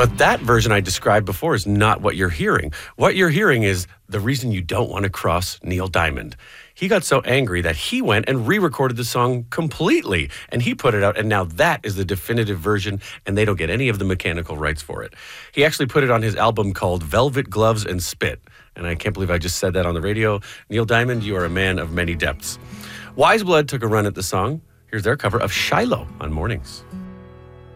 But that version I described before is not what you're hearing. What you're hearing is the reason you don't want to cross Neil Diamond. He got so angry that he went and re-recorded the song completely, and he put it out, and now that is the definitive version, and they don't get any of the mechanical rights for it. He actually put it on his album called Velvet Gloves and Spit, and I can't believe I just said that on the radio. Neil Diamond, you are a man of many depths. Wise Blood took a run at the song. Here's their cover of Shiloh on Mornings.